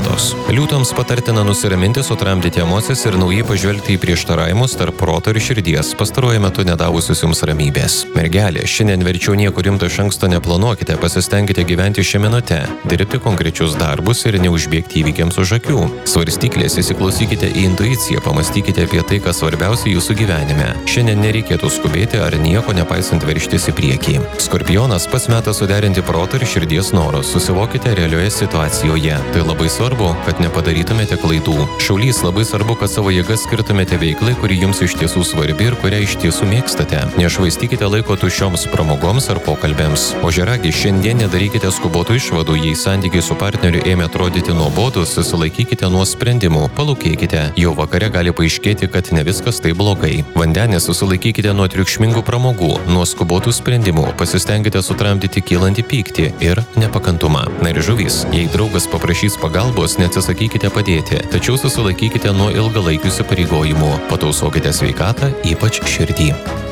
vietos. Liūtoms patartina nusiraminti, sutramdyti emocijas ir naujai pažvelgti į prieštaravimus tarp proto ir širdies, pastaruoju metu nedavusius jums ramybės. Mergelė, šiandien verčiau nieko rimto iš anksto neplanuokite, pasistengkite gyventi šią minutę, dirbti konkrečius darbus ir neužbėgti įvykiams už akių. Svarstyklės, įsiklausykite į intuiciją, pamastykite apie tai, kas svarbiausia jūsų gyvenime. Šiandien nereikėtų skubėti ar nieko nepaisant verštis į priekį. Skorpionas, pats metas suderinti proto ir širdies norus, susivokite realioje situacijoje. Tai labai svarbu, kad nepadarytumėte klaidų. Šaulys, labai svarbu, kad savo jėgas skirtumėte veiklai, kuri jums iš tiesų svarbi ir kurią iš tiesų mėgstate. Nešvaistykite laiko tuščioms pramogoms ar pokalbėms. Ožiaragi, šiandien nedarykite skubotų išvadų, jei santykiai su partneriu ėmė atrodyti nuobodus, susilaikykite nuo sprendimų, palūkėkite. Jau vakare gali paaiškėti, kad ne viskas taip blogai. Vandenės, susilaikykite nuo triukšmingų pramogų, nuo skubotų sprendimų, pasistengkite sutramdyti kylantį pyktį ir nepakantumą. Na ir žuvys, jei draugas paprašys pagalbos, neatsisakykite padėti, tačiau susilaikykite nuo ilgalaikių įsipareigojimų. Patausokite sveikatą, ypač širdį.